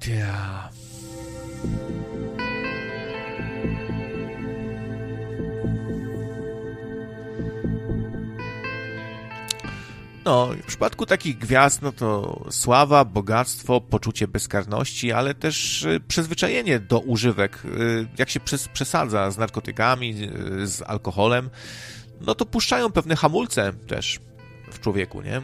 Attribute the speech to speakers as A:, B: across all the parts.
A: Ja. No, w przypadku takich gwiazd, no to sława, bogactwo, poczucie bezkarności, ale też przyzwyczajenie do używek. Jak się przesadza z narkotykami, z alkoholem, no to puszczają pewne hamulce też w człowieku, nie?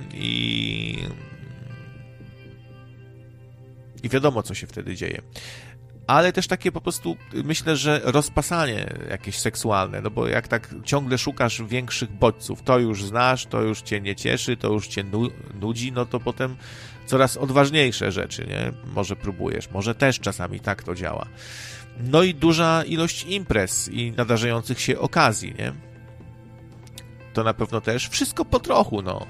A: I wiadomo, co się wtedy dzieje. Ale też takie po prostu, myślę, że rozpasanie jakieś seksualne, no bo jak tak ciągle szukasz większych bodźców, to już znasz, to już cię nie cieszy, to już cię nudzi, no to potem coraz odważniejsze rzeczy, nie? Może próbujesz, może też czasami tak to działa. No i duża ilość imprez i nadarzających się okazji, nie? To na pewno też wszystko po trochu, no.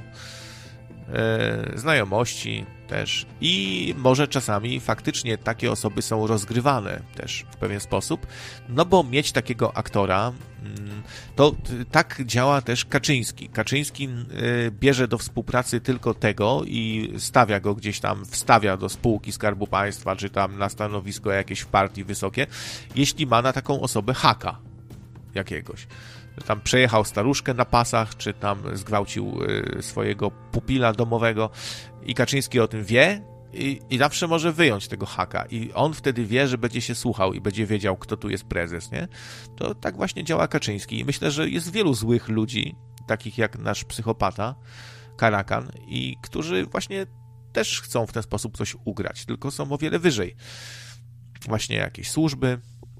A: Znajomości też i może czasami faktycznie takie osoby są rozgrywane też w pewien sposób, no bo mieć takiego aktora, to tak działa też Kaczyński. Kaczyński bierze do współpracy tylko tego i stawia go gdzieś tam, wstawia do spółki Skarbu Państwa, czy tam na stanowisko jakieś w partii wysokie, jeśli ma na taką osobę haka jakiegoś. Tam przejechał staruszkę na pasach, czy tam zgwałcił swojego pupila domowego i Kaczyński o tym wie i zawsze może wyjąć tego haka i on wtedy wie, że będzie się słuchał i będzie wiedział, kto tu jest prezes, nie? To tak właśnie działa Kaczyński i myślę, że jest wielu złych ludzi, takich jak nasz psychopata, Karakan, i którzy właśnie też chcą w ten sposób coś ugrać, tylko są o wiele wyżej. Właśnie jakieś służby,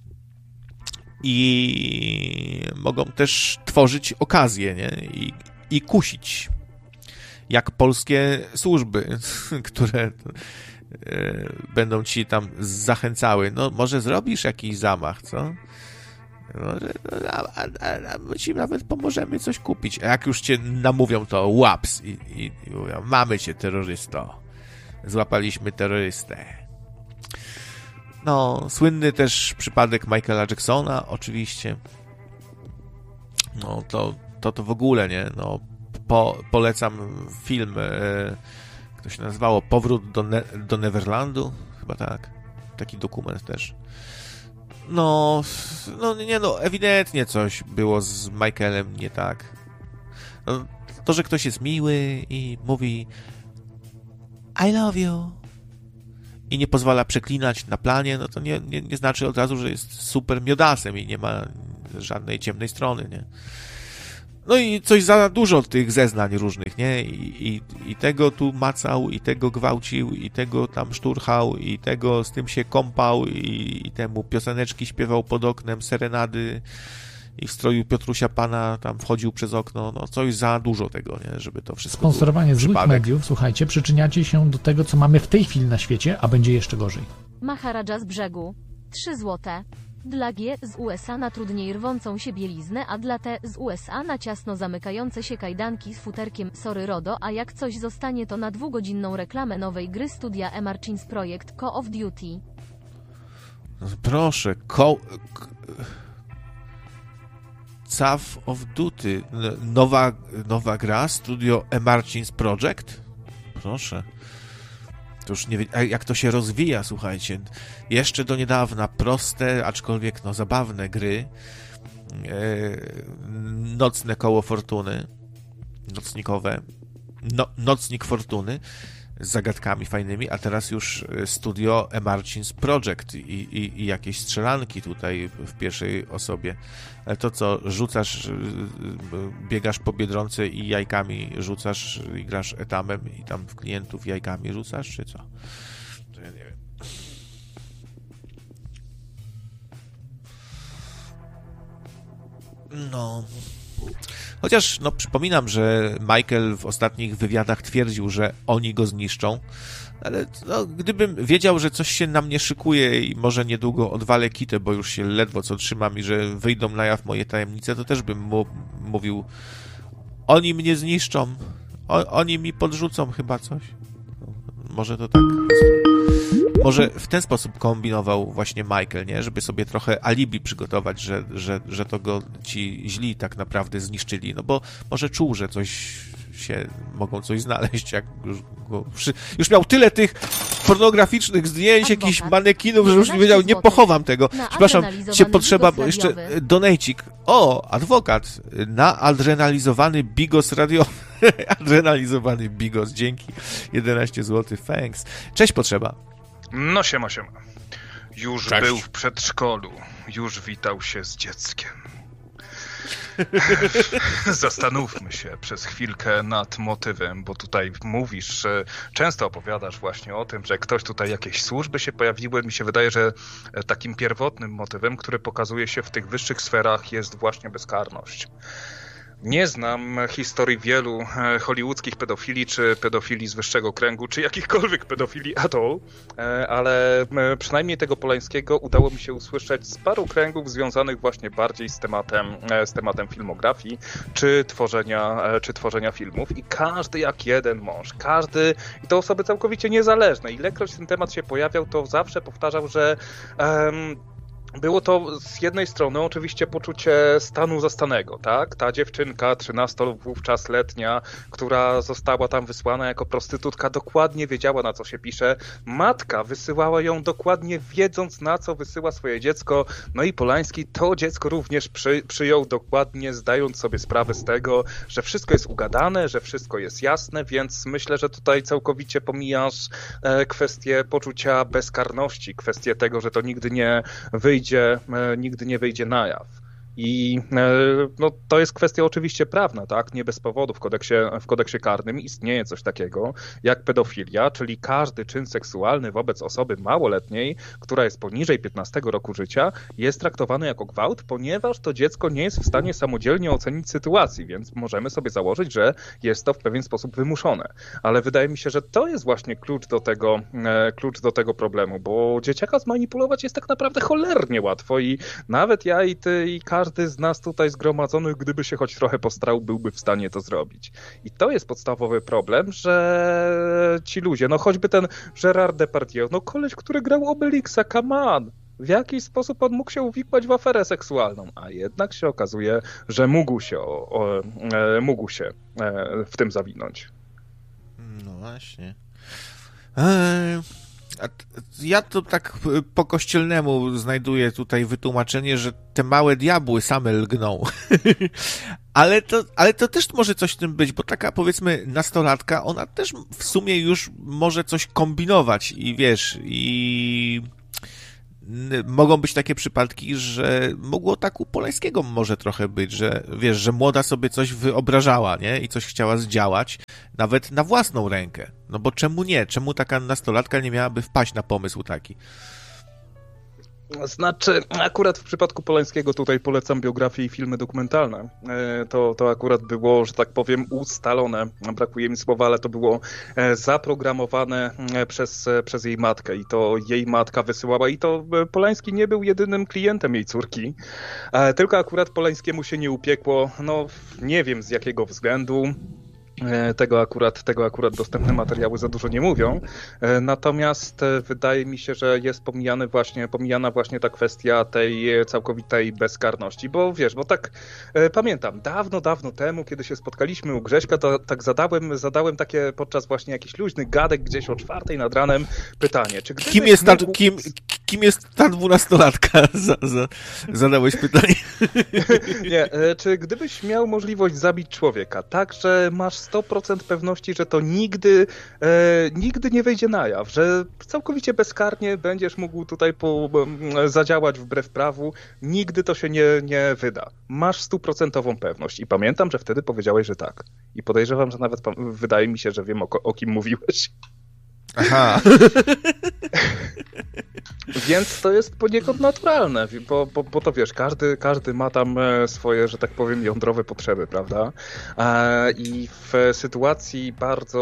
A: i mogą też tworzyć okazje, nie? I kusić. Jak polskie służby, które będą ci tam zachęcały. No, może zrobisz jakiś zamach, co? A my ci nawet pomożemy coś kupić. A jak już cię namówią, to łaps i mówią, mamy cię, terrorysto. Złapaliśmy terrorystę. No, słynny też przypadek Michaela Jacksona, oczywiście. No, to w ogóle, nie? No, polecam film, jak to się nazywało, Powrót do Neverlandu, chyba tak. Taki dokument też. No, ewidentnie coś było z Michaelem nie tak. No, to, że ktoś jest miły i mówi I love you i nie pozwala przeklinać na planie, no to nie znaczy od razu, że jest super miodasem i nie ma żadnej ciemnej strony, nie? No i coś za dużo tych zeznań różnych, nie? I tego tu macał, i tego gwałcił, i tego tam szturchał, i tego z tym się kąpał, i temu pioseneczki śpiewał pod oknem, serenady, i w stroju Piotrusia Pana tam wchodził przez okno, no coś za dużo tego, nie? Żeby to wszystko
B: Sponsorowanie złych mediów, słuchajcie, przyczyniacie się do tego, co mamy w tej chwili na świecie, a będzie jeszcze gorzej.
C: Maharadża z brzegu. 3 złote. Dla G z USA na trudniej rwącą się bieliznę, a dla T z USA na ciasno zamykające się kajdanki z futerkiem sorry RODO, a jak coś zostanie to na 2-godzinną reklamę nowej gry studia Emarcins Projekt Call of Duty.
A: Proszę, Call of Duty. Nowa gra, studio Emarcins Project? Proszę. To już nie wiem, jak to się rozwija, słuchajcie. Jeszcze do niedawna proste, aczkolwiek zabawne gry. Nocne koło fortuny. Nocnikowe. Nocnik fortuny. Z zagadkami fajnymi, a teraz już studio Emarcins Project i jakieś strzelanki tutaj w pierwszej osobie. Ale to co, rzucasz, biegasz po Biedronce i jajkami rzucasz i grasz etamem i tam w klientów jajkami rzucasz, czy co? To ja nie wiem. No... Chociaż, przypominam, że Michael w ostatnich wywiadach twierdził, że oni go zniszczą, ale gdybym wiedział, że coś się na mnie szykuje i może niedługo odwalę kitę, bo już się ledwo co trzymam i że wyjdą na jaw moje tajemnice, to też bym mówił, oni mnie zniszczą, oni mi podrzucą chyba coś. Może to tak... Może w ten sposób kombinował właśnie Michael, nie? Żeby sobie trochę alibi przygotować, że to go ci źli tak naprawdę zniszczyli, no bo może czuł, że mogą coś znaleźć, jak już miał tyle tych pornograficznych zdjęć,
C: Adwokat.
A: jakichś manekinów, że już nie
C: 11
A: wiedział, nie
C: złotych.
A: pochowam tego.
C: Na
A: Przepraszam,
C: adrenalizowany
A: się potrzeba,
C: bigos
A: bo jeszcze
C: radiowy.
A: donejcik. O, adwokat. Naadrenalizowany bigos radiowy. Adrenalizowany bigos, dzięki. 11 zł, thanks. Cześć, potrzeba.
D: No siema. Już
A: Cześć.
D: był w przedszkolu. Już witał się z dzieckiem. Zastanówmy się przez chwilkę nad motywem, bo tutaj mówisz, często opowiadasz właśnie o tym, że ktoś tutaj, jakieś służby się pojawiły. Mi się wydaje, że takim pierwotnym motywem, który pokazuje się w tych wyższych sferach, jest właśnie bezkarność. Nie znam historii wielu hollywoodzkich pedofili, czy pedofili z wyższego kręgu, czy jakichkolwiek pedofili at all, ale przynajmniej tego Polańskiego udało mi się usłyszeć z paru kręgów związanych właśnie bardziej z tematem filmografii, czy tworzenia filmów. I każdy jak jeden mąż, każdy, i to osoby całkowicie niezależne, ilekroć ten temat się pojawiał, to zawsze powtarzał, że było to z jednej strony oczywiście poczucie stanu zastanego, tak? Ta dziewczynka, 13 wówczas letnia, która została tam wysłana jako prostytutka, dokładnie wiedziała, na co się pisze. Matka wysyłała ją dokładnie wiedząc, na co wysyła swoje dziecko. No i Polański to dziecko również przyjął dokładnie, zdając sobie sprawę z tego, że wszystko jest ugadane, że wszystko jest jasne, więc myślę, że tutaj całkowicie pomijasz kwestię poczucia bezkarności, kwestię tego, że to nigdy nie wyjdzie na jaw. I no, to jest kwestia oczywiście prawna, tak? Nie bez powodu w kodeksie karnym istnieje coś takiego jak pedofilia, czyli każdy czyn seksualny wobec osoby małoletniej, która jest poniżej 15 roku życia, jest traktowany jako gwałt, ponieważ to dziecko nie jest w stanie samodzielnie ocenić sytuacji, więc możemy sobie założyć, że jest to w pewien sposób wymuszone. Ale wydaje mi się, że to jest właśnie klucz do tego problemu, bo dzieciaka zmanipulować jest tak naprawdę cholernie łatwo i nawet ja i ty i każdy z nas tutaj zgromadzonych, gdyby się choć trochę postarał, byłby w stanie to zrobić. I to jest podstawowy problem, że ci ludzie, no choćby ten Gérard Depardieu, no koleś, który grał Obelixa, come on! W jaki sposób on mógł się uwikłać w aferę seksualną? A jednak się okazuje, że mógł się w tym zawinąć.
A: No właśnie. Ja to tak po kościelnemu znajduję tutaj wytłumaczenie, że te małe diabły same lgną. ale to też może coś w tym być, bo taka, powiedzmy, nastolatka, ona też w sumie już może coś kombinować i wiesz, i mogą być takie przypadki, że mogło tak u Polańskiego może trochę być, że wiesz, że młoda sobie coś wyobrażała, nie? I coś chciała zdziałać, nawet na własną rękę. No bo czemu nie? Czemu taka nastolatka nie miałaby wpaść na pomysł taki?
D: Znaczy, akurat w przypadku Polańskiego tutaj polecam biografię i filmy dokumentalne. To akurat było, że tak powiem, ustalone. Brakuje mi słowa, ale to było zaprogramowane przez jej matkę i to jej matka wysyłała i to Polański nie był jedynym klientem jej córki, tylko akurat Polańskiemu się nie upiekło, no nie wiem z jakiego względu. Tego akurat dostępne materiały za dużo nie mówią. Natomiast wydaje mi się, że jest pomijana właśnie ta kwestia tej całkowitej bezkarności. Bo wiesz, bo tak pamiętam, dawno temu, kiedy się spotkaliśmy u Grześka, to tak zadałem takie podczas właśnie jakichś luźnych gadek gdzieś o 4:00 nad ranem pytanie. Czy
A: Kim jest ta 12-latka? Zadałeś pytanie.
D: Nie, czy gdybyś miał możliwość zabić człowieka, tak, że masz 100% pewności, że to nigdy nie wejdzie na jaw, że całkowicie bezkarnie będziesz mógł tutaj zadziałać wbrew prawu, nigdy to się nie wyda. Masz 100% pewność. I pamiętam, że wtedy powiedziałeś, że tak. I podejrzewam, że nawet wydaje mi się, że wiem o kim mówiłeś.
A: Aha.
D: Więc to jest poniekąd naturalne, bo to wiesz, każdy ma tam swoje, że tak powiem, jądrowe potrzeby, prawda? I w sytuacji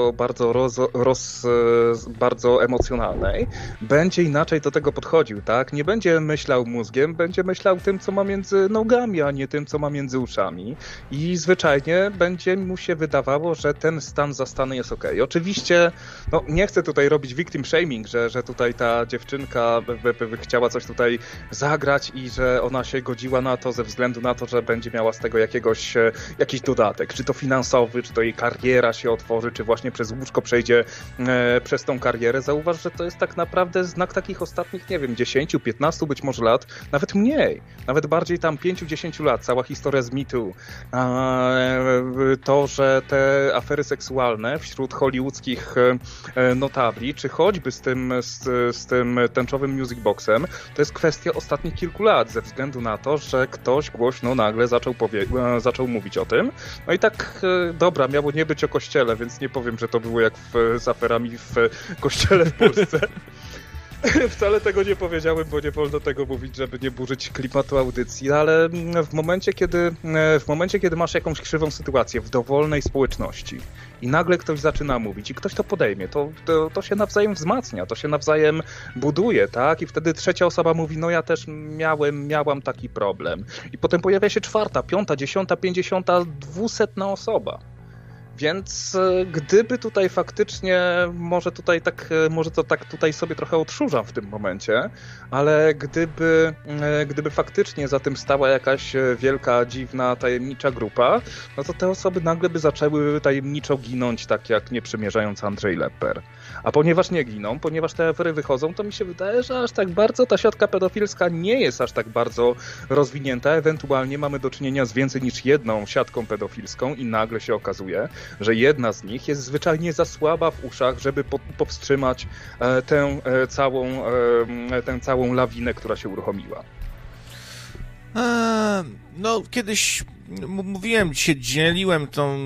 D: bardzo emocjonalnej będzie inaczej do tego podchodził, tak? Nie będzie myślał mózgiem, będzie myślał tym, co ma między nogami, a nie tym, co ma między uszami. I zwyczajnie będzie mu się wydawało, że ten stan zastany jest okej. Oczywiście, no nie chcę tutaj robić victim shaming, że tutaj ta dziewczynka chciała coś tutaj zagrać i że ona się godziła na to ze względu na to, że będzie miała z tego jakiś dodatek. Czy to finansowy, czy to jej kariera się otworzy, czy właśnie przez łóżko przejdzie przez tą karierę. Zauważ, że to jest tak naprawdę znak takich ostatnich, nie wiem, 10, 15 być może lat, nawet mniej, nawet bardziej tam 5-10 lat, cała historia z Me Too. To, że te afery seksualne wśród hollywoodzkich notabli, czy choćby z tym tęczowym music boxem, to jest kwestia ostatnich kilku lat, ze względu na to, że ktoś głośno nagle zaczął mówić o tym. No i tak, dobra, miało nie być o kościele, więc nie powiem, że to było jak z aferami w kościele w Polsce. Wcale tego nie powiedziałem, bo nie wolno tego mówić, żeby nie burzyć klimatu audycji, ale w momencie, kiedy masz jakąś krzywą sytuację w dowolnej społeczności i nagle ktoś zaczyna mówić i ktoś to podejmie, to się nawzajem wzmacnia, to się nawzajem buduje, tak? I wtedy trzecia osoba mówi, no ja też miałam taki problem. I potem pojawia się 4., 5., 10., 50., 200 osoba. Więc gdyby tutaj faktycznie, może to tak tutaj sobie trochę odszurzam w tym momencie, ale gdyby faktycznie za tym stała jakaś wielka, dziwna, tajemnicza grupa, no to te osoby nagle by zaczęły tajemniczo ginąć, tak jak nie przymierzając Andrzej Lepper. A ponieważ nie giną, ponieważ te afery wychodzą, to mi się wydaje, że aż tak bardzo ta siatka pedofilska nie jest aż tak bardzo rozwinięta. Ewentualnie mamy do czynienia z więcej niż jedną siatką pedofilską i nagle się okazuje, że jedna z nich jest zwyczajnie za słaba w uszach, żeby powstrzymać tę całą lawinę, która się uruchomiła.
A: No, kiedyś mówiłem, się dzieliłem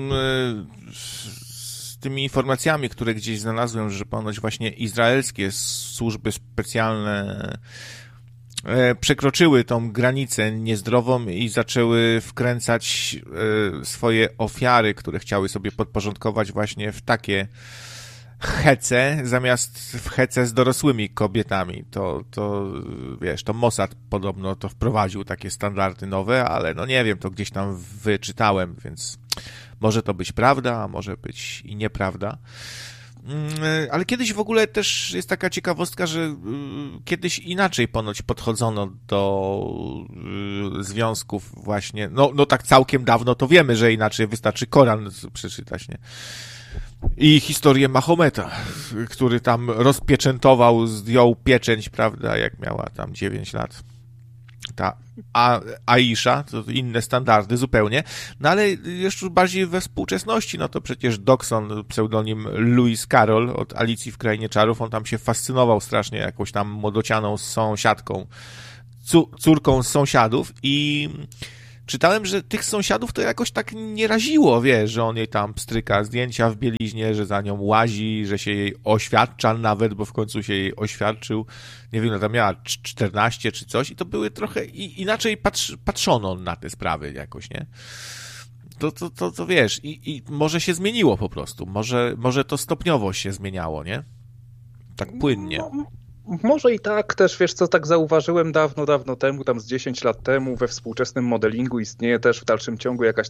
A: tymi informacjami, które gdzieś znalazłem, że ponoć właśnie izraelskie służby specjalne przekroczyły tą granicę niezdrową i zaczęły wkręcać swoje ofiary, które chciały sobie podporządkować właśnie w takie hece, zamiast w hece z dorosłymi kobietami. To wiesz, to Mossad podobno to wprowadził takie standardy nowe, ale no nie wiem, to gdzieś tam wyczytałem, więc może to być prawda, a może być i nieprawda. Ale kiedyś w ogóle też jest taka ciekawostka, że kiedyś inaczej ponoć podchodzono do związków właśnie, no tak całkiem dawno to wiemy, że inaczej, wystarczy Koran przeczytać, nie? I historię Mahometa, który tam rozpieczętował, zdjął pieczęć, prawda, jak miała tam 9 lat. Ta Aisha, to inne standardy zupełnie, no ale jeszcze bardziej we współczesności, no to przecież Dodson, pseudonim Lewis Carroll od Alicji w Krainie Czarów, on tam się fascynował strasznie jakąś tam młodocianą sąsiadką, córką z sąsiadów i czytałem, że tych sąsiadów to jakoś tak nie raziło, wiesz, że on jej tam pstryka zdjęcia w bieliźnie, że za nią łazi, że się jej oświadcza nawet, bo w końcu się jej oświadczył. Nie wiem, tam miała 14 czy coś i to były trochę inaczej patrzono na te sprawy jakoś, nie? To wiesz, i może się zmieniło po prostu, może to stopniowo się zmieniało, nie? Tak płynnie.
D: Może i tak też, wiesz co, tak zauważyłem dawno temu, tam z 10 lat temu we współczesnym modelingu istnieje też w dalszym ciągu jakaś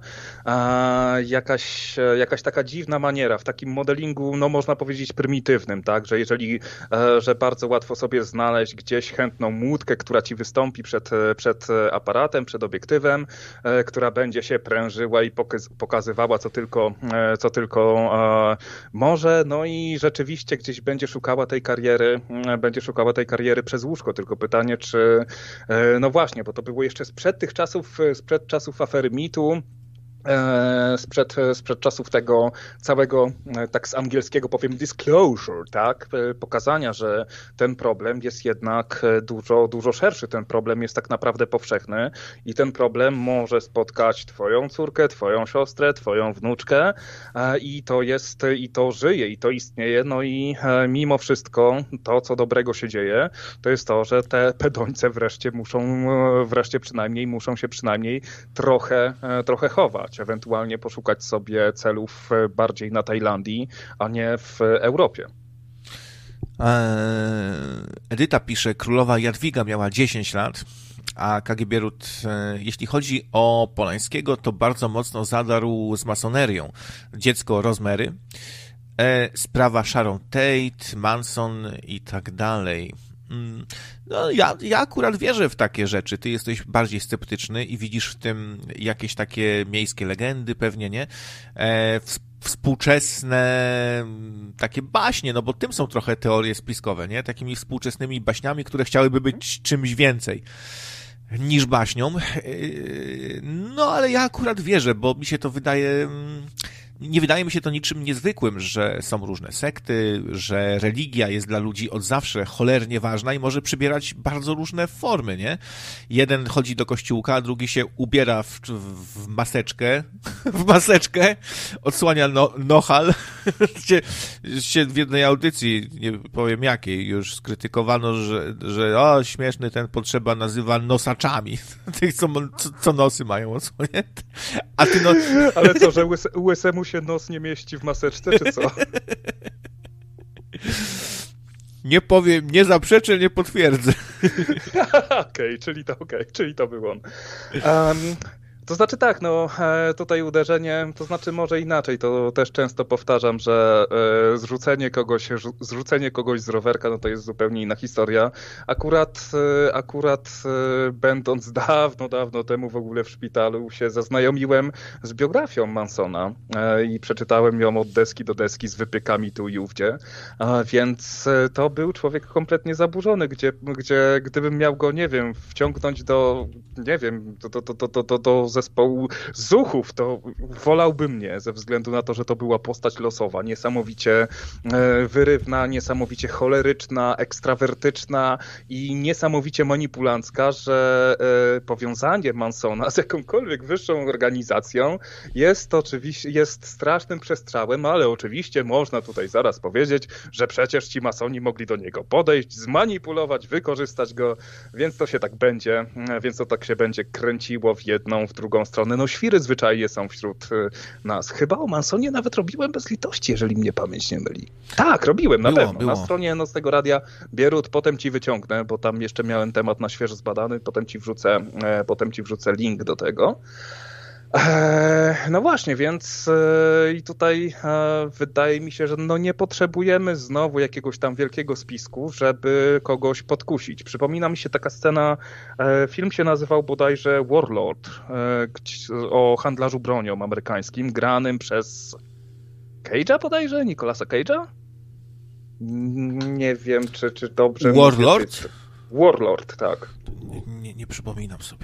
D: taka dziwna maniera w takim modelingu, no można powiedzieć prymitywnym, tak, że że bardzo łatwo sobie znaleźć gdzieś chętną młódkę, która ci wystąpi przed aparatem, przed obiektywem, która będzie się prężyła i pokazywała co tylko może, no i rzeczywiście gdzieś będzie szukała tej kariery przez łóżko, tylko pytanie, czy no właśnie, bo to było jeszcze sprzed czasów afery Me Too, sprzed czasów tego całego, tak z angielskiego powiem, disclosure, tak? Pokazania, że ten problem jest jednak dużo szerszy. Ten problem jest tak naprawdę powszechny i ten problem może spotkać twoją córkę, twoją siostrę, twoją wnuczkę i to żyje i to istnieje. No i mimo wszystko to, co dobrego się dzieje, to jest to, że te pedońce wreszcie muszą się przynajmniej trochę chować. Ewentualnie poszukać sobie celów bardziej na Tajlandii, a nie w Europie.
A: Edyta pisze, królowa Jadwiga miała 10 lat, a Kagibierut, jeśli chodzi o Polańskiego, to bardzo mocno zadarł z masonerią. Dziecko Rosemary, sprawa Sharon Tate, Manson i tak dalej. No, ja akurat wierzę w takie rzeczy. Ty jesteś bardziej sceptyczny i widzisz w tym jakieś takie miejskie legendy, pewnie, nie? Współczesne takie baśnie, no bo tym są trochę teorie spiskowe, nie? Takimi współczesnymi baśniami, które chciałyby być czymś więcej niż baśnią. No, ale ja akurat wierzę, bo mi się to wydaje... Nie wydaje mi się to niczym niezwykłym, że są różne sekty, że religia jest dla ludzi od zawsze cholernie ważna i może przybierać bardzo różne formy, nie? Jeden chodzi do kościółka, a drugi się ubiera w maseczkę, odsłania nohal. się w jednej audycji, nie powiem jakiej, już skrytykowano, że śmieszny ten potrzeba nazywa nosaczami. Tych, co nosy mają odsłonięte. A ty no...
D: Ale co, że łysemu się nos nie mieści w maseczce, czy co?
A: Nie powiem, nie zaprzeczę, nie potwierdzę.
D: Okej, czyli to był on. To znaczy tak, no tutaj uderzenie, to znaczy może inaczej, to też często powtarzam, że zrzucenie kogoś z rowerka, no to jest zupełnie inna historia. Akurat będąc dawno temu w ogóle w szpitalu się zaznajomiłem z biografią Mansona i przeczytałem ją od deski do deski z wypiekami tu i ówdzie, więc to był człowiek kompletnie zaburzony, gdzie gdybym miał go, nie wiem, wciągnąć do zespołu zuchów, to wolałbym nie, ze względu na to, że to była postać losowa, niesamowicie wyrywna, niesamowicie choleryczna, ekstrawertyczna i niesamowicie manipulancka, że powiązanie Mansona z jakąkolwiek wyższą organizacją jest strasznym przestrzałem, ale oczywiście można tutaj zaraz powiedzieć, że przecież ci masoni mogli do niego podejść, zmanipulować, wykorzystać go, więc to się tak będzie, kręciło w jedną, w drugą stronę. No świry zwyczajnie są wśród nas. Chyba o Mansonie nawet robiłem bez litości, jeżeli mnie pamięć nie myli. Tak, robiłem, na pewno. Na stronie Nocnego Radia Bierut, potem ci wyciągnę, bo tam jeszcze miałem temat na świeżo zbadany, potem ci wrzucę link do tego. No właśnie, więc i tutaj wydaje mi się, że no nie potrzebujemy znowu jakiegoś tam wielkiego spisku, żeby kogoś podkusić. Przypomina mi się taka scena, film się nazywał bodajże Warlord, o handlarzu bronią amerykańskim, granym przez Cage'a bodajże? Nicolasa Cage'a? Nie wiem, czy dobrze...
A: Warlord?
D: Warlord, tak.
A: Nie przypominam sobie.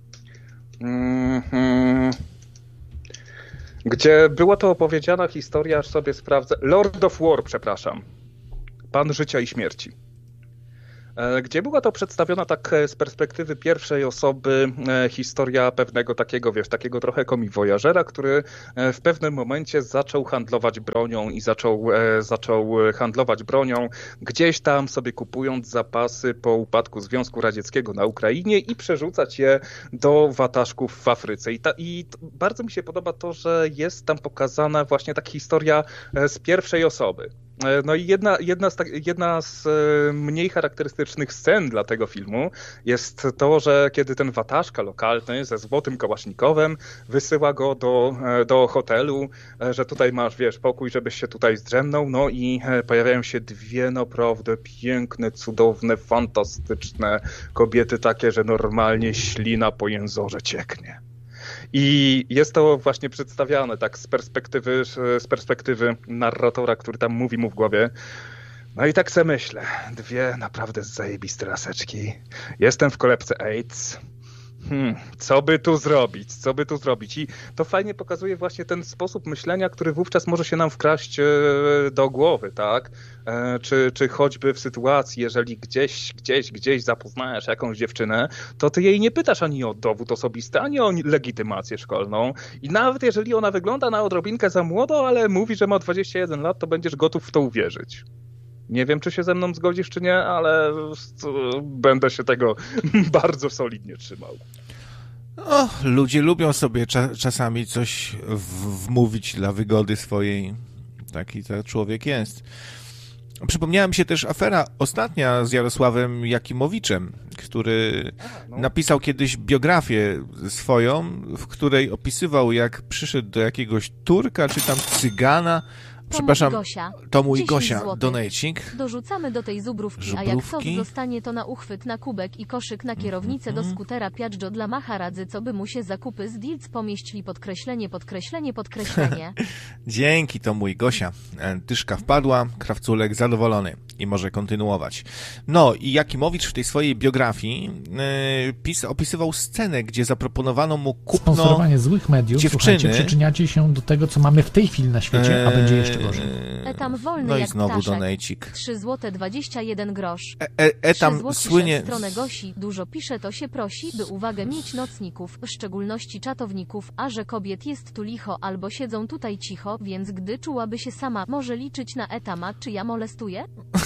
D: Gdzie była to opowiedziana historia, aż sobie sprawdzę. Lord of War, przepraszam. Pan Życia i Śmierci. Gdzie była to przedstawiona tak z perspektywy pierwszej osoby historia pewnego takiego trochę komiwojażera, który w pewnym momencie zaczął handlować bronią i zaczął handlować bronią gdzieś tam sobie kupując zapasy po upadku Związku Radzieckiego na Ukrainie i przerzucać je do watażków w Afryce. I bardzo mi się podoba to, że jest tam pokazana właśnie taka historia z pierwszej osoby. No i jedna z mniej charakterystycznych scen dla tego filmu jest to, że kiedy ten watażka lokalny ze złotym kałasznikowem wysyła go do hotelu, że tutaj masz, pokój, żebyś się tutaj zdrzemnął, no i pojawiają się dwie naprawdę piękne, cudowne, fantastyczne kobiety takie, że normalnie ślina po jęzorze cieknie. I jest to właśnie przedstawiane tak z perspektywy narratora, który tam mówi mu w głowie. No i tak se myślę, dwie naprawdę zajebiste laseczki. Jestem w kolebce AIDS. Co by tu zrobić? I to fajnie pokazuje właśnie ten sposób myślenia, który wówczas może się nam wkraść do głowy, tak? Czy choćby w sytuacji, jeżeli gdzieś zapoznajesz jakąś dziewczynę, to ty jej nie pytasz ani o dowód osobisty, ani o legitymację szkolną. I nawet jeżeli ona wygląda na odrobinkę za młodo, ale mówi, że ma 21 lat, to będziesz gotów w to uwierzyć. Nie wiem, czy się ze mną zgodzisz, czy nie, ale będę się tego bardzo solidnie trzymał.
A: O, ludzie lubią sobie czasami coś wmówić dla wygody swojej. Taki to człowiek jest. Przypomniała mi się też afera ostatnia z Jarosławem Jakimowiczem, który napisał kiedyś biografię swoją, w której opisywał, jak przyszedł do jakiegoś Turka, czy tam Cygana, Przepraszam,
C: Gosia.
A: Tomu i
C: 10
A: Gosia,
C: złotych.
A: donacik.
C: Dorzucamy do tej zubrówki, a jak coś zostanie to na uchwyt na kubek i koszyk na kierownicę do skutera Piaggio dla Maharadzy, co by mu się zakupy z Dilc pomieścili, podkreślenie.
A: Dzięki Tomu i Gosia. Dyszka wpadła, Krawculek zadowolony i może kontynuować. No i Jakimowicz w tej swojej biografii opisywał scenę, gdzie zaproponowano mu kupno
B: sponsorowanie złych mediów,
A: dziewczyny.
B: Słuchajcie, przyczyniacie się do tego, co mamy w tej chwili na świecie, a będzie jeszcze gorzej.
C: Etam wolny
A: no
C: jak
A: i znowu
C: ptaszek.
A: donejcik.
C: 3 zł 21 grosz.
A: Etam
C: 3 zł
A: słynie...
C: w stronę Gosi, dużo pisze, to się prosi, by uwagę mieć nocników, w szczególności czatowników, a że kobiet jest tu licho albo siedzą tutaj cicho, więc gdy czułaby się sama, może liczyć na Etama, czy ja molestuję?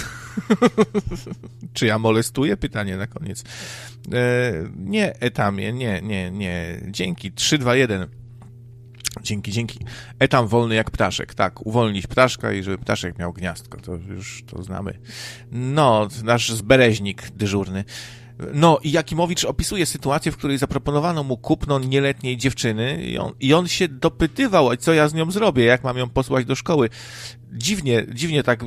A: Czy ja molestuję? Pytanie na koniec. Nie, Etamie, nie. Dzięki. 3, 2, 1. Dzięki. Etam wolny jak ptaszek. Tak, uwolnić ptaszka i żeby ptaszek miał gniazdko. To już to znamy. No, nasz zbereźnik dyżurny. No i Jakimowicz opisuje sytuację, w której zaproponowano mu kupno nieletniej dziewczyny i on się dopytywał, co ja z nią zrobię, jak mam ją posłać do szkoły. Dziwnie tak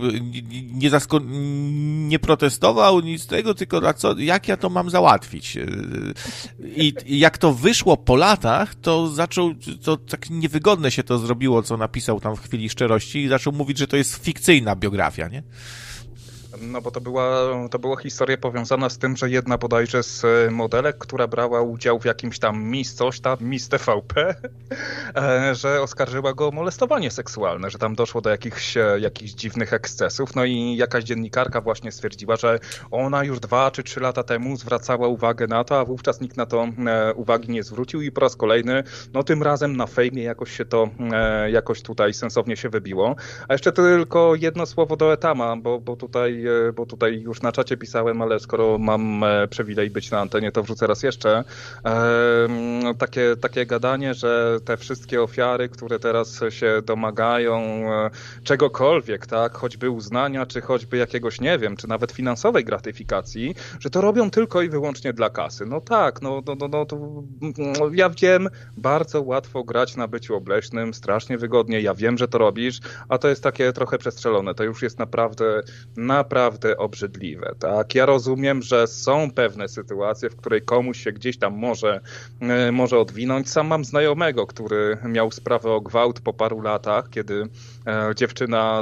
A: nie protestował nic z tego, tylko jak ja to mam załatwić. I jak to wyszło po latach, to tak niewygodne się to zrobiło, co napisał tam w chwili szczerości i zaczął mówić, że to jest fikcyjna biografia, nie?
D: No bo to była historia powiązana z tym, że jedna bodajże z modelek, która brała udział w jakimś tam Miss TVP, że oskarżyła go o molestowanie seksualne, że tam doszło do jakichś dziwnych ekscesów. No i jakaś dziennikarka właśnie stwierdziła, że ona już 2 czy 3 lata temu zwracała uwagę na to, a wówczas nikt na to uwagi nie zwrócił i po raz kolejny, no tym razem na fejmie jakoś się to jakoś tutaj sensownie się wybiło. A jeszcze tylko jedno słowo do Etama, bo tutaj już na czacie pisałem, ale skoro mam przywilej być na antenie, to wrzucę raz jeszcze. Takie gadanie, że te wszystkie ofiary, które teraz się domagają czegokolwiek, tak, choćby uznania, czy choćby jakiegoś, nie wiem, czy nawet finansowej gratyfikacji, że to robią tylko i wyłącznie dla kasy. No tak, to ja wiem, bardzo łatwo grać na byciu obleśnym, strasznie wygodnie, ja wiem, że to robisz, a to jest takie trochę przestrzelone, to już jest naprawdę obrzydliwe, tak? Ja rozumiem, że są pewne sytuacje, w której komuś się gdzieś tam może odwinąć. Sam mam znajomego, który miał sprawę o gwałt po paru latach, kiedy dziewczyna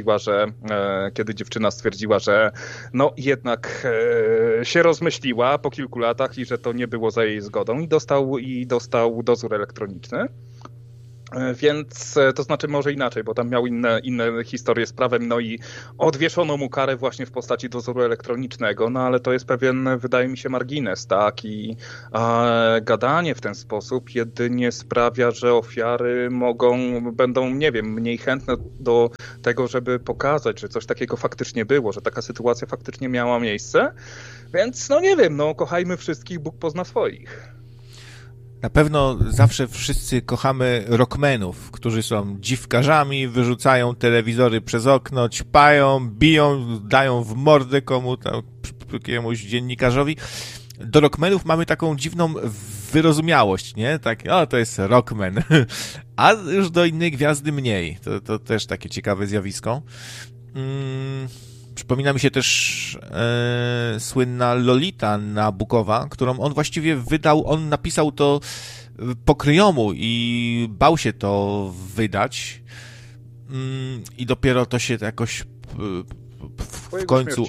D: stwierdziła, że no jednak się rozmyśliła po kilku latach i że to nie było za jej zgodą i dostał dozór elektroniczny. Więc to znaczy może inaczej, bo tam miał inne historie z prawem, no i odwieszono mu karę właśnie w postaci dozoru elektronicznego, no ale to jest pewien, wydaje mi się, margines, tak? I gadanie w ten sposób jedynie sprawia, że ofiary będą, nie wiem, mniej chętne do tego, żeby pokazać, że coś takiego faktycznie było, że taka sytuacja faktycznie miała miejsce, więc no nie wiem, no kochajmy wszystkich, Bóg pozna swoich.
A: Na pewno zawsze wszyscy kochamy rockmenów, którzy są dziwkarzami, wyrzucają telewizory przez okno, ćpają, biją, dają w mordę jakiemuś dziennikarzowi. Do rockmenów mamy taką dziwną wyrozumiałość, nie? Tak, to jest rockman. A już do innej gwiazdy mniej. To też takie ciekawe zjawisko. Przypomina mi się też słynna Lolita Nabukowa, którą on właściwie on napisał to pokryjomu i bał się to wydać i dopiero to się jakoś w końcu...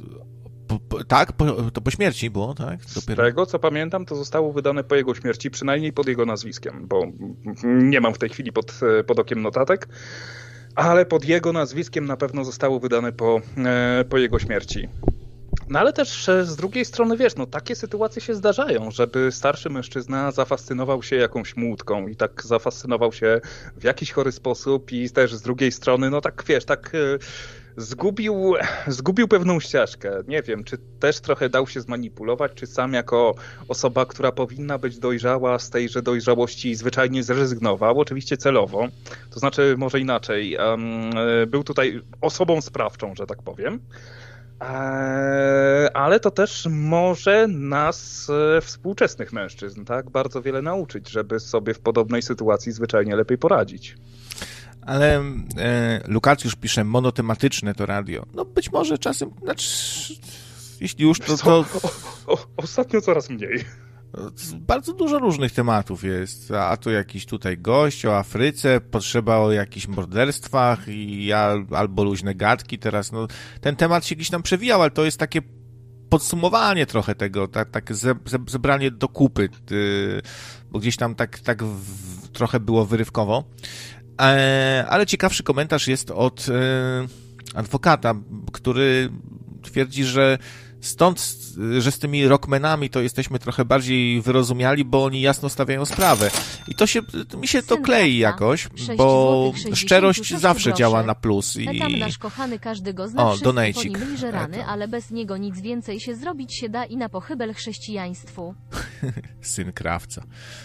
A: Tak? To po śmierci było, tak?
D: Dopiero. Z tego, co pamiętam, to zostało wydane po jego śmierci, przynajmniej pod jego nazwiskiem, bo nie mam w tej chwili pod okiem notatek, ale pod jego nazwiskiem na pewno zostało wydane po jego śmierci. No ale też z drugiej strony, wiesz, no takie sytuacje się zdarzają, żeby starszy mężczyzna zafascynował się jakąś młódką i tak zafascynował się w jakiś chory sposób i też z drugiej strony, no tak, wiesz, tak... Zgubił pewną ścieżkę. Nie wiem, czy też trochę dał się zmanipulować, czy sam jako osoba, która powinna być dojrzała, z tejże dojrzałości zwyczajnie zrezygnował, oczywiście celowo. To znaczy, może inaczej, był tutaj osobą sprawczą, że tak powiem. Ale to też może nas, współczesnych mężczyzn, tak, bardzo wiele nauczyć, żeby sobie w podobnej sytuacji zwyczajnie lepiej poradzić.
A: Ale Lukacjusz pisze, monotematyczne to radio. No być może czasem, znaczy, jeśli już to...
D: Ostatnio coraz mniej.
A: Bardzo dużo różnych tematów jest, a tu jakiś tutaj gość o Afryce, potrzeba o jakichś morderstwach i albo luźne gadki teraz, no ten temat się gdzieś tam przewijał, ale to jest takie podsumowanie trochę tego, takie zebranie do kupy, bo gdzieś tam tak trochę było wyrywkowo, ale ciekawszy komentarz jest od adwokata, który twierdzi, że że z tymi rockmenami to jesteśmy trochę bardziej wyrozumiali, bo oni jasno stawiają sprawę. I mi się to klei jakoś, bo szczerość zawsze działa na plus.
C: Tam nasz kochany, każdy go zna, wszyscy po nim liże rany, ale bez niego nic więcej się zrobić się da i na pochybel chrześcijaństwu.
A: Syn krawca.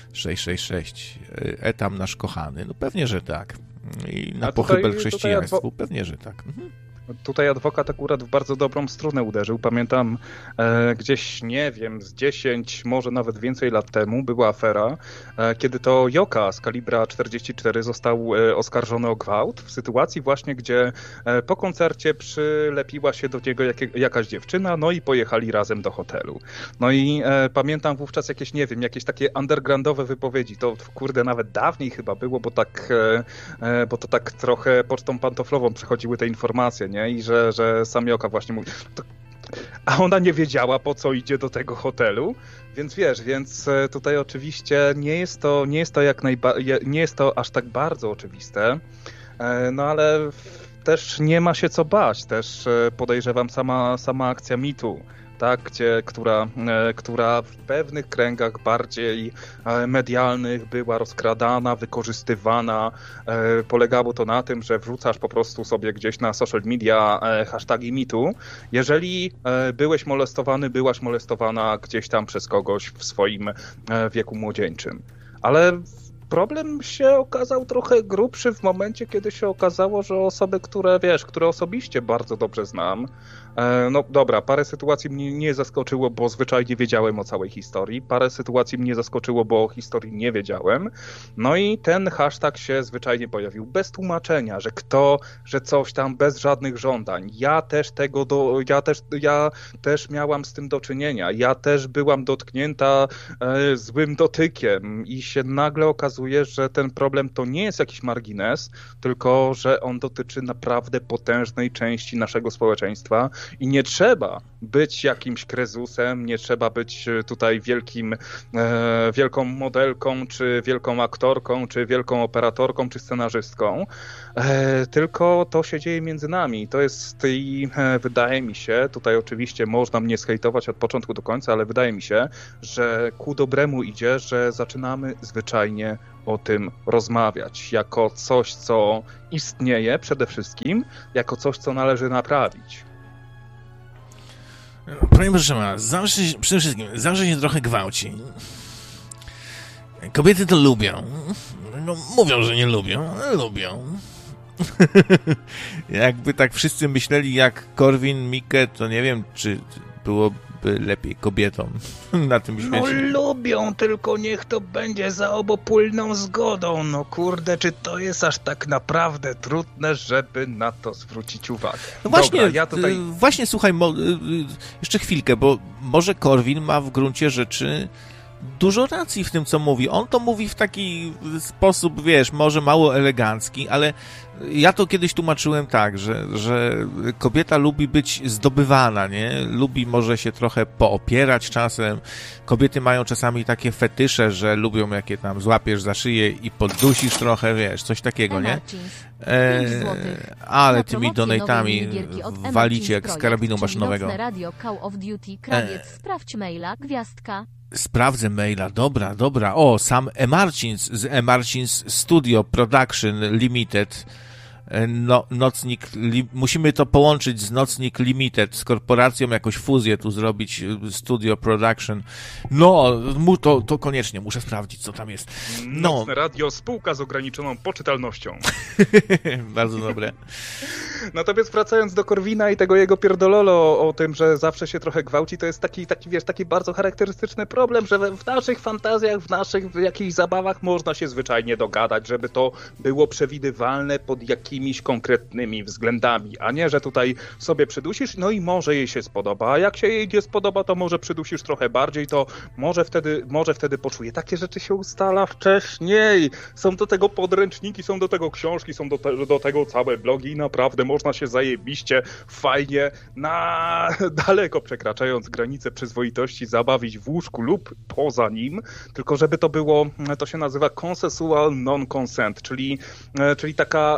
A: 666. Tam nasz kochany. No pewnie, że tak. I na pochybel chrześcijaństwu. Pewnie, że tak.
D: Tutaj adwokat akurat w bardzo dobrą strunę uderzył. Pamiętam gdzieś, nie wiem, z 10, może nawet więcej lat temu była afera, kiedy to Joka z kalibra 44 został oskarżony o gwałt w sytuacji właśnie, gdzie po koncercie przylepiła się do niego jakaś dziewczyna, no i pojechali razem do hotelu. No i pamiętam wówczas jakieś takie undergroundowe wypowiedzi. To kurde nawet dawniej chyba było, bo to tak trochę pocztą pantoflową przechodziły te informacje, nie? I że sam Joka właśnie mówi... A ona nie wiedziała, po co idzie do tego hotelu, więc tutaj oczywiście nie jest to aż tak bardzo oczywiste, no ale też nie ma się co bać, też podejrzewam sama akcja MeToo, tak, która w pewnych kręgach bardziej medialnych była rozkradana, wykorzystywana. Polegało to na tym, że wrzucasz po prostu sobie gdzieś na social media hashtagi MeToo. Jeżeli byłeś molestowany, byłaś molestowana gdzieś tam przez kogoś w swoim wieku młodzieńczym. Ale problem się okazał trochę grubszy w momencie, kiedy się okazało, że osoby, które osobiście bardzo dobrze znam, no dobra, parę sytuacji mnie nie zaskoczyło, bo zwyczajnie wiedziałem o całej historii. Parę sytuacji mnie zaskoczyło, bo o historii nie wiedziałem. No i ten hashtag się zwyczajnie pojawił bez tłumaczenia, że coś tam, bez żadnych żądań. Ja też miałam z tym do czynienia. Ja też byłam dotknięta złym dotykiem i się nagle okazuje, że ten problem to nie jest jakiś margines, tylko że on dotyczy naprawdę potężnej części naszego społeczeństwa. I nie trzeba być jakimś krezusem, nie trzeba być tutaj wielką modelką, czy wielką aktorką, czy wielką operatorką, czy scenarzystką, tylko to się dzieje między nami. To jest i wydaje mi się, tutaj oczywiście można mnie zhejtować od początku do końca, ale wydaje mi się, że ku dobremu idzie, że zaczynamy zwyczajnie o tym rozmawiać, jako coś, co istnieje przede wszystkim, jako coś, co należy naprawić.
A: Panie proszę, przede wszystkim zawsze się trochę gwałci. Kobiety to lubią. No, mówią, że nie lubią, ale lubią. Jakby tak wszyscy myśleli jak Korwin-Mikke, to nie wiem, czy byłoby lepiej kobietom na tym świecie.
D: No lubią, tylko niech to będzie za obopólną zgodą. No kurde, czy to jest aż tak naprawdę trudne, żeby na to zwrócić uwagę?
A: No właśnie, dobra, właśnie słuchaj, jeszcze chwilkę, bo może Korwin ma w gruncie rzeczy dużo racji w tym, co mówi. On to mówi w taki sposób, wiesz, może mało elegancki, ale ja to kiedyś tłumaczyłem tak, że kobieta lubi być zdobywana, nie? Lubi może się trochę poopierać czasem. Kobiety mają czasami takie fetysze, że lubią, jakie tam złapiesz za szyję i poddusisz trochę, wiesz, coś takiego, nie? Ale tymi donatami walicie jak z karabinu maszynowego.
C: Radio Call of Duty, krawiec, sprawdź maila, gwiazdka.
A: Sprawdzę maila, dobra. O, sam Emarcins z Emarcins Studio Production Limited Nocnik, musimy to połączyć z Nocnik Limited, z korporacją, jakoś fuzję tu zrobić, Studio Production. To koniecznie, muszę sprawdzić, co tam jest.
D: Nocne Radio, spółka z ograniczoną poczytalnością.
A: Bardzo dobre.
D: Natomiast wracając do Korwina i tego jego pierdololo o tym, że zawsze się trochę gwałci, to jest taki bardzo charakterystyczny problem, że w naszych fantazjach, w naszych jakichś zabawach można się zwyczajnie dogadać, żeby to było przewidywalne pod jakimiś konkretnymi względami, a nie, że tutaj sobie przydusisz, no i może jej się spodoba, a jak się jej nie spodoba, to może przydusisz trochę bardziej, to może wtedy poczuje. Takie rzeczy się ustala wcześniej. Są do tego podręczniki, są do tego książki, są do tego całe blogi i naprawdę można się zajebiście, fajnie, daleko przekraczając granice przyzwoitości, zabawić w łóżku lub poza nim, tylko żeby to było, to się nazywa consensual non-consent, czyli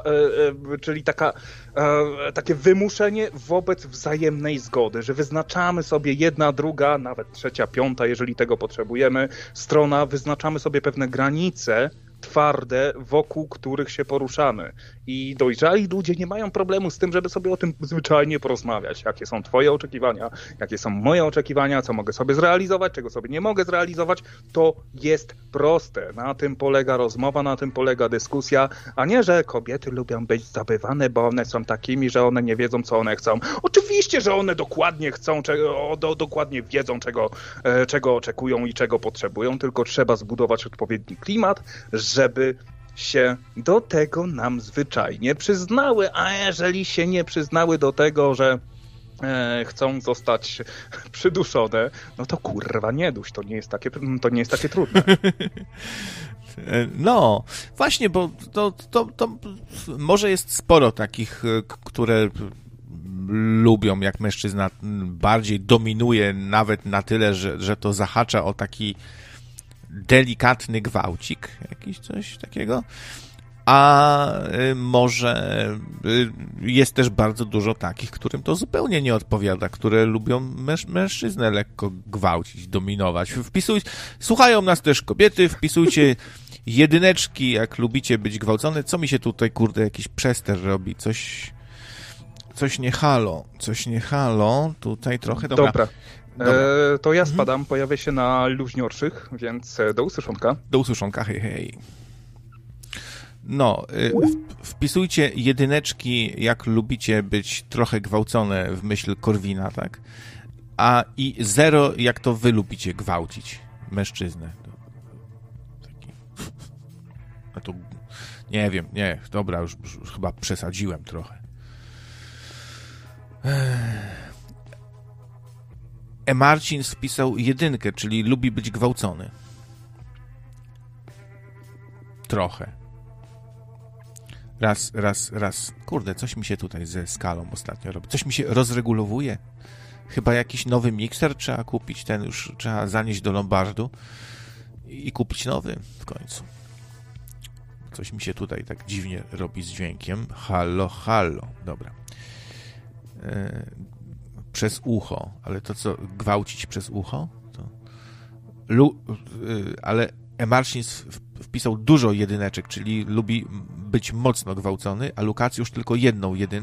D: takie wymuszenie wobec wzajemnej zgody, że wyznaczamy sobie jedna, druga, nawet trzecia, piąta, jeżeli tego potrzebujemy, strona, wyznaczamy sobie pewne granice twarde, wokół których się poruszamy. I dojrzali ludzie nie mają problemu z tym, żeby sobie o tym zwyczajnie porozmawiać. Jakie są twoje oczekiwania, jakie są moje oczekiwania, co mogę sobie zrealizować, czego sobie nie mogę zrealizować. To jest proste. Na tym polega rozmowa, na tym polega dyskusja, a nie, że kobiety lubią być zdobywane, bo one są takimi, że one nie wiedzą, co one chcą. Oczywiście, że one dokładnie chcą, dokładnie wiedzą, czego oczekują i czego potrzebują, tylko trzeba zbudować odpowiedni klimat, żeby się do tego nam zwyczajnie przyznały, a jeżeli się nie przyznały do tego, że chcą zostać przyduszone, no to kurwa nie duś, to nie jest takie trudne.
A: No, właśnie, bo to może jest sporo takich, które lubią, jak mężczyzna bardziej dominuje nawet na tyle, że to zahacza o taki delikatny gwałcik, jakiś coś takiego, a może jest też bardzo dużo takich, którym to zupełnie nie odpowiada, które lubią mężczyznę lekko gwałcić, dominować. Słuchają nas też kobiety, wpisujcie jedyneczki, jak lubicie być gwałcone. Co mi się tutaj, kurde, jakiś przester robi, coś nie halo, tutaj trochę, dobra.
D: To ja spadam, pojawię się na luźniorszych, więc do usłyszonka.
A: Do usłyszonka, hej. No, wpisujcie jedyneczki, jak lubicie być trochę gwałcone w myśl Korwina, tak? I 0, jak to wy lubicie gwałcić mężczyznę. To nie wiem, dobra, już chyba przesadziłem trochę. Marcin wpisał 1, czyli lubi być gwałcony. Trochę. Raz. Kurde, coś mi się tutaj ze skalą ostatnio robi. Coś mi się rozregulowuje. Chyba jakiś nowy mikser trzeba kupić. Ten już trzeba zanieść do Lombardu i kupić nowy w końcu. Coś mi się tutaj tak dziwnie robi z dźwiękiem. Halo. Dobra. Przez ucho. Ale to co? Gwałcić przez ucho? Ale Marcin wpisał dużo jedyneczek, czyli lubi być mocno gwałcony, a Lukacjusz tylko jedną jedynkę.